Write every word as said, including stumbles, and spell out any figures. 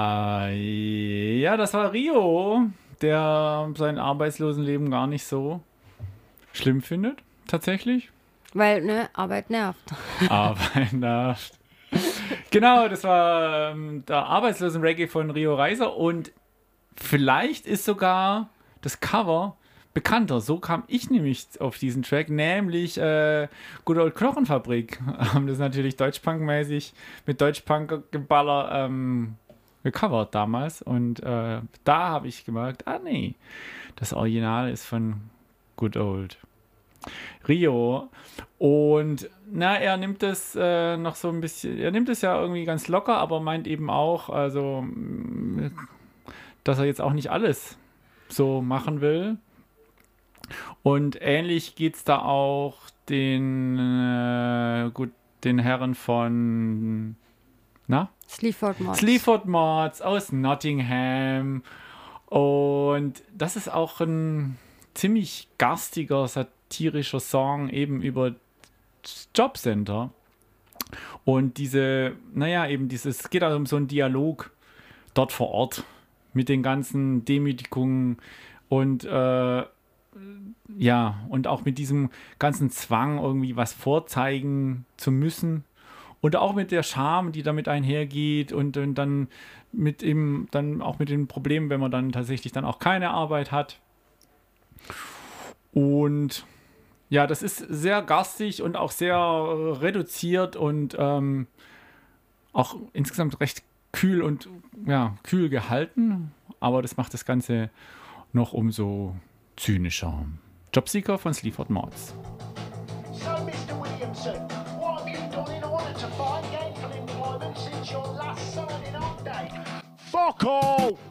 Äh, ja, das war Rio, der sein Arbeitslosenleben gar nicht so schlimm findet, tatsächlich. Weil, ne, Arbeit nervt. Arbeit nervt. Genau, das war ähm, der Arbeitslosen-Reggae von Rio Reiser und vielleicht ist sogar das Cover bekannter. So kam ich nämlich auf diesen Track, nämlich äh, Good Old Knochenfabrik. Haben das natürlich Deutschpunk-mäßig mit Deutschpunk-Geballer ähm, gecovert damals. Und äh, da habe ich gemerkt, ah nee, das Original ist von Good Old Rio. Und na, er nimmt es äh, noch so ein bisschen, er nimmt es ja irgendwie ganz locker, aber meint eben auch, also, dass er jetzt auch nicht alles so machen will. Und ähnlich geht es da auch den, äh, gut, den Herren von, na? Sleaford Mods. Sleaford Mods aus Nottingham. Und das ist auch ein ziemlich garstiger, satirischer Song eben über Jobcenter. Und diese, naja, eben dieses, es geht also um so einen Dialog dort vor Ort mit den ganzen Demütigungen und äh, ja, und auch mit diesem ganzen Zwang, irgendwie was vorzeigen zu müssen. Und auch mit der Scham, die damit einhergeht und, und dann mit eben, dann auch mit den Problemen, wenn man dann tatsächlich dann auch keine Arbeit hat. Und ja, das ist sehr garstig und auch sehr äh, reduziert und ähm, auch insgesamt recht kühl und ja, kühl gehalten. Aber das macht das Ganze noch umso zynischer. Jobseeker von Sleaford Mods. So, Mister Williamson, what have you done in order to find gainful employment since your last signing on day? Fuck all!